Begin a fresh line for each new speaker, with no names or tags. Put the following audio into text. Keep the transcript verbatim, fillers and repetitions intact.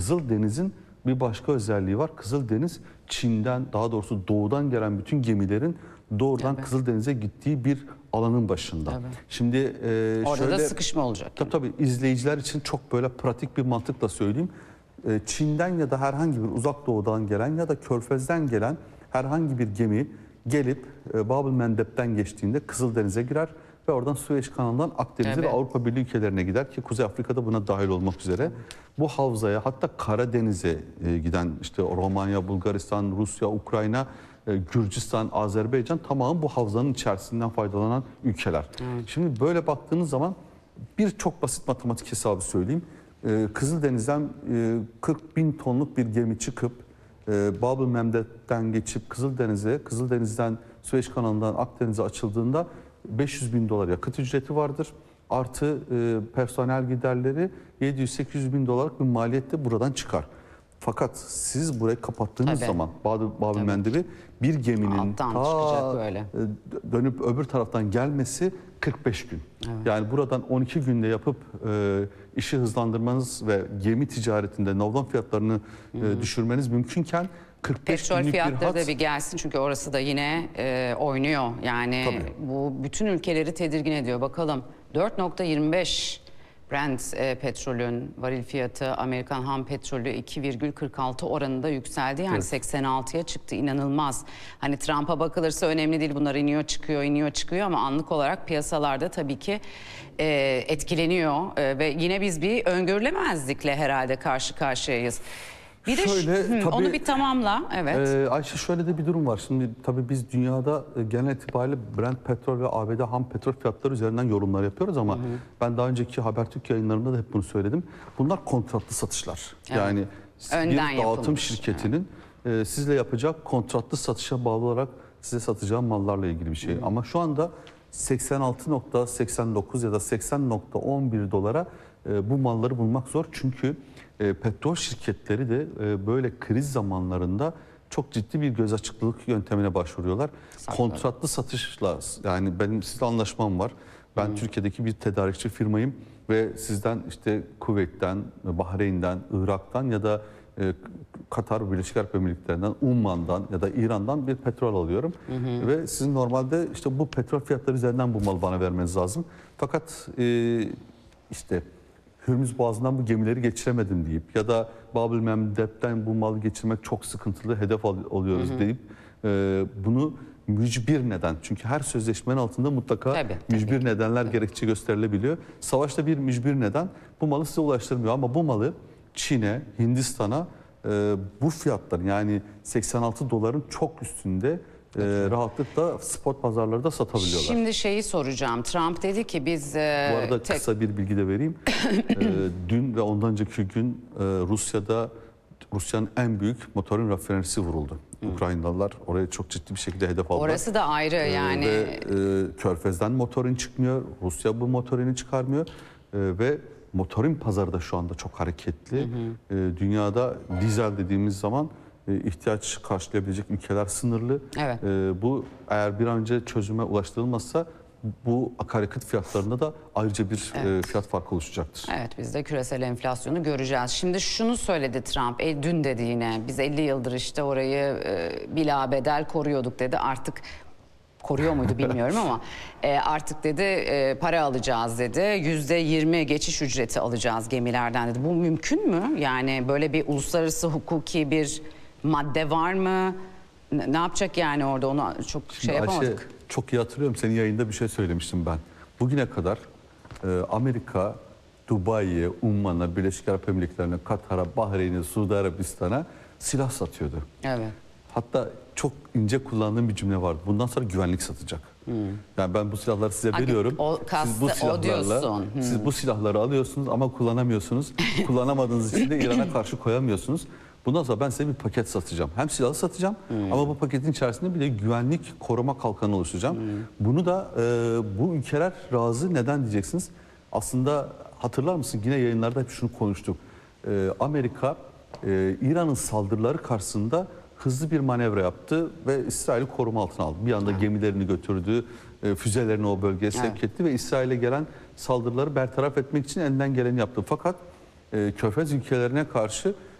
Kızıldeniz'in bir başka özelliği var. Kızıldeniz Çin'den, daha doğrusu doğudan gelen bütün gemilerin doğrudan
Tabii.
Kızıldeniz'e gittiği bir alanın başında.
Tabii.
Şimdi e,
Orada
şöyle,
da sıkışma olacak.
Tabii tabii izleyiciler için çok böyle pratik bir mantıkla söyleyeyim. E, Çin'den ya da herhangi bir uzak doğudan gelen ya da Körfez'den gelen herhangi bir gemi gelip e, Bab-ül Mendeb'den geçtiğinde Kızıldeniz'e girer ve oradan Süveyş kanalından Akdeniz'e
Evet.
ve Avrupa Birliği ülkelerine gider ki Kuzey Afrika'da buna dahil olmak üzere. Bu havzaya, hatta Karadeniz'e e, giden işte Romanya, Bulgaristan, Rusya, Ukrayna, e, Gürcistan, Azerbaycan tamamı bu havzanın içerisinden faydalanan ülkeler.
Evet.
Şimdi böyle baktığınız zaman bir çok basit matematik hesabı söyleyeyim. E, Kızıldeniz'den e, kırk bin tonluk bir gemi çıkıp e, Bab-ül Mendeb'den geçip Kızıldeniz'e, Kızıldeniz'den Süveyş kanalından Akdeniz'e açıldığında beş yüz bin dolar yakıt ücreti vardır. Artı e, personel giderleri yedi yüz sekiz yüz bin dolarlık bir maliyette buradan çıkar. Fakat siz burayı kapattığınız
Tabii.
zaman Bab-ül Mendeb'i bir geminin
Alttan
ta
çıkacak böyle.
e, dönüp öbür taraftan gelmesi kırk beş gün.
Evet.
Yani buradan on iki günde yapıp e, işi hızlandırmanız ve gemi ticaretinde navlan fiyatlarını e, düşürmeniz mümkünken kırk beş
Petrol
günlük bir
fiyatları
hat.
da bir gelsin çünkü orası da yine e, oynuyor. Yani
Tabii.
bu bütün ülkeleri tedirgin ediyor. Bakalım dört nokta yirmi beş Brent e, petrolün varil fiyatı Amerikan ham petrolü iki virgül kırk altı oranında yükseldi. Yani
Evet.
seksen altıya çıktı, inanılmaz. Hani Trump'a bakılırsa önemli değil, bunlar iniyor çıkıyor iniyor çıkıyor ama anlık olarak piyasalarda tabii ki e, etkileniyor. E, ve yine biz bir öngörülemezlikle herhalde karşı karşıyayız. Bir de
Şöyle,
Hı,
tabii,
onu bir tamamla. Evet.
Ee, Ayşe şöyle de bir durum var. Şimdi tabii biz dünyada e, genel itibariyle Brent petrol ve A B D ham petrol fiyatları üzerinden yorumlar yapıyoruz ama hı hı. ben daha önceki Habertürk yayınlarında da hep bunu söyledim. Bunlar kontratlı satışlar.
Evet.
Yani
Önden
bir dağıtım
yapılmış.
şirketinin e, sizle yapacak kontratlı satışa bağlı olarak size satacağı mallarla ilgili bir şey. Hı. Ama şu anda seksen altı nokta seksen dokuz ya da seksen nokta on bir dolara e, bu malları bulmak zor. Çünkü e, petrol şirketleri de e, böyle kriz zamanlarında çok ciddi bir göz açıklılık yöntemine başvuruyorlar.
Saklar.
Kontratlı satışla, yani benim sizle anlaşmam var. Ben hmm. Türkiye'deki bir tedarikçi firmayım ve sizden işte Kuveyt'ten, Bahreyn'den, Irak'tan ya da e, Katar, Birleşik Arap Emirlikleri'nden, Umman'dan ya da İran'dan bir petrol alıyorum. Hı hı. Ve sizin normalde işte bu petrol fiyatları üzerinden bu malı bana vermeniz lazım. Fakat e, işte Hürmüz Boğazı'ndan bu gemileri geçiremedim deyip ya da Bab-ül Mendeb'den bu malı geçirmek çok sıkıntılı, hedef alıyoruz hı hı. deyip e, bunu mücbir neden, çünkü her sözleşmenin altında mutlaka
tabii,
mücbir
tabii.
nedenler
tabii.
gerekçe gösterilebiliyor. Savaşta bir mücbir neden bu malı size ulaştırmıyor ama bu malı Çin'e, Hindistan'a e, bu fiyatların yani seksen altı doların çok üstünde e, rahatlıkla spot pazarlarda satabiliyorlar.
Şimdi şeyi soracağım. Trump dedi ki biz... E,
Bu arada
tek...
kısa bir bilgi de vereyim. e, dün ve ondan önceki gün e, Rusya'da Rusya'nın en büyük motorin rafinerisi vuruldu. Hmm. Ukraynalılar oraya çok ciddi bir şekilde hedef aldılar.
Orası da ayrı yani.
E, ve e, Körfez'den motorin çıkmıyor. Rusya bu motorini çıkarmıyor. E, ve motorin pazarı da şu anda çok hareketli. Hı hı. E, dünyada dizel dediğimiz zaman e, ihtiyaç karşılayabilecek ülkeler sınırlı.
Evet.
E, bu eğer bir an önce çözüme ulaştırılmazsa bu akaryakıt fiyatlarında da ayrıca bir evet. e, fiyat farkı oluşacaktır.
Evet, biz de küresel enflasyonu göreceğiz. Şimdi şunu söyledi Trump, e, dün dedi yine biz elli yıldır işte orayı e, bilabedel koruyorduk dedi. Artık koruyor muydu bilmiyorum ama e, artık dedi e, para alacağız dedi. yüzde yirmi geçiş ücreti alacağız gemilerden dedi. Bu mümkün mü? Yani böyle bir uluslararası hukuki bir madde var mı? Ne, ne yapacak yani orada, onu çok
Şimdi
şey yapamadık.
Ayşe, çok iyi hatırlıyorum, senin yayında bir şey söylemiştim ben. Bugüne kadar e, Amerika, Dubai'ye, Umman'a, Birleşik Arap Emirlikleri'ne, Katar'a, Bahreyn'e, Suudi Arabistan'a silah satıyordu.
Evet.
Hatta çok ince kullandığım bir cümle vardı. Bundan sonra güvenlik satacak. Hmm. Yani ben bu silahları size
Hakikaten,
veriyorum.
o kastı,
siz bu silahlarla,
hmm.
siz bu silahları alıyorsunuz ama kullanamıyorsunuz. Kullanamadığınız için de İran'a karşı koyamıyorsunuz. Bundan sonra ben size bir paket satacağım. Hem silahı satacağım hmm. ama bu paketin içerisinde bir de güvenlik koruma kalkanı oluşturacağım. Hmm. Bunu da e, bu ülkeler razı. Neden diyeceksiniz? Aslında hatırlar mısın? Yine yayınlarda hep şunu konuştuk. E, Amerika e, İran'ın saldırıları karşısında hızlı bir manevra yaptı ve İsrail'i koruma altına aldı. Bir anda gemilerini götürdü, e, füzelerini o bölgeye sevk evet. etti ve İsrail'e gelen saldırıları bertaraf etmek için elinden geleni yaptı. Fakat e, Körfez ülkelerine karşı